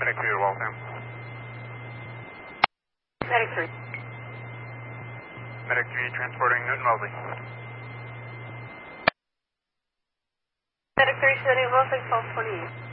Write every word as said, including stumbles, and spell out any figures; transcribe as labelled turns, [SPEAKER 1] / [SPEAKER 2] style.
[SPEAKER 1] Medic three to Waltham.
[SPEAKER 2] Medic three.
[SPEAKER 1] Medic three transporting Newton Wellesley.
[SPEAKER 2] Medic three sending Wilson twelve twenty-eight.